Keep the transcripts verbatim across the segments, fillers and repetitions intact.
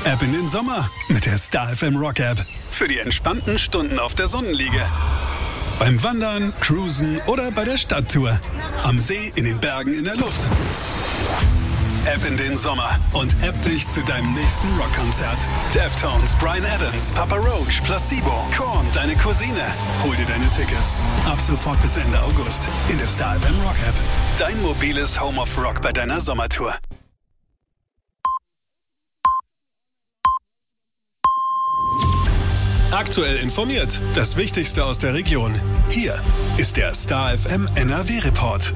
Ab in den Sommer mit der Star F M Rock App. Für die entspannten Stunden auf der Sonnenliege. Beim Wandern, Cruisen oder bei der Stadttour. Am See, in den Bergen, in der Luft. Ab in den Sommer und app dich zu deinem nächsten Rockkonzert. Deftones, Bryan Adams, Papa Roach, Placebo, Korn, deine Cousine. Hol dir deine Tickets. Ab sofort bis Ende August in der Star F M Rock App. Dein mobiles Home of Rock bei deiner Sommertour. Aktuell informiert. Das Wichtigste aus der Region. Hier ist der Star F M N R W-Report.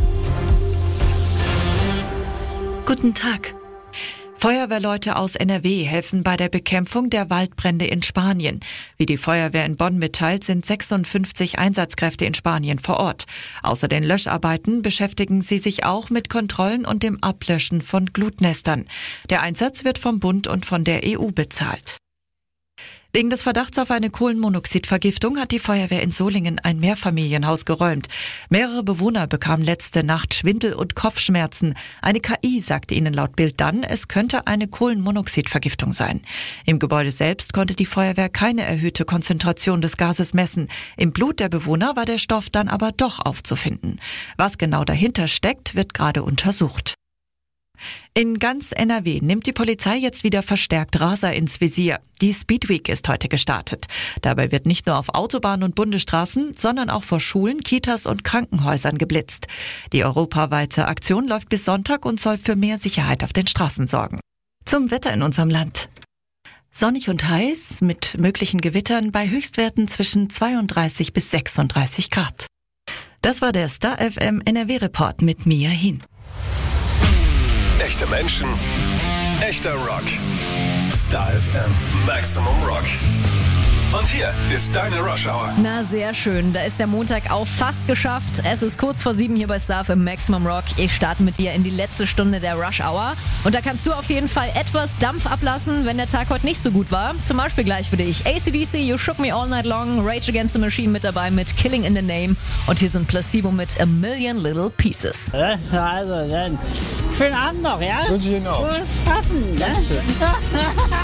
Guten Tag. Feuerwehrleute aus N R W helfen bei der Bekämpfung der Waldbrände in Spanien. Wie die Feuerwehr in Bonn mitteilt, sind sechsundfünfzig Einsatzkräfte in Spanien vor Ort. Außer den Löscharbeiten beschäftigen sie sich auch mit Kontrollen und dem Ablöschen von Glutnestern. Der Einsatz wird vom Bund und von der E U bezahlt. Wegen des Verdachts auf eine Kohlenmonoxidvergiftung hat die Feuerwehr in Solingen ein Mehrfamilienhaus geräumt. Mehrere Bewohner bekamen letzte Nacht Schwindel und Kopfschmerzen. Eine K I sagte ihnen laut Bild dann, es könnte eine Kohlenmonoxidvergiftung sein. Im Gebäude selbst konnte die Feuerwehr keine erhöhte Konzentration des Gases messen. Im Blut der Bewohner war der Stoff dann aber doch aufzufinden. Was genau dahinter steckt, wird gerade untersucht. In ganz N R W nimmt die Polizei jetzt wieder verstärkt Raser ins Visier. Die Speedweek ist heute gestartet. Dabei wird nicht nur auf Autobahnen und Bundesstraßen, sondern auch vor Schulen, Kitas und Krankenhäusern geblitzt. Die europaweite Aktion läuft bis Sonntag und soll für mehr Sicherheit auf den Straßen sorgen. Zum Wetter in unserem Land. Sonnig und heiß, mit möglichen Gewittern bei Höchstwerten zwischen zweiunddreißig bis sechsunddreißig Grad. Das war der Star F M N R W-Report mit Mia Hin. Echte Menschen, echter Rock. Star F M Maximum Rock. Und hier ist deine Rush Hour. Na, sehr schön. Da ist der Montag auch fast geschafft. Es ist kurz vor sieben hier bei Star F M Maximum Rock. Ich starte mit dir in die letzte Stunde der Rush Hour. Und da kannst du auf jeden Fall etwas Dampf ablassen, wenn der Tag heute nicht so gut war. Zum Beispiel gleich für dich A C D C, You Shook Me All Night Long, Rage Against the Machine mit dabei mit Killing in the Name. Und hier sind Placebo mit A Million Little Pieces. Also dann, schönen Abend noch, ja? Wünsche ich Ihnen auch. Gut schaffen, ne?